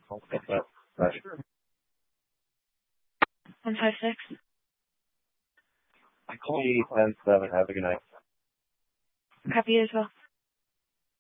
Okay. Bye. 156. Copy 10-7. Have a good night. Copy as well.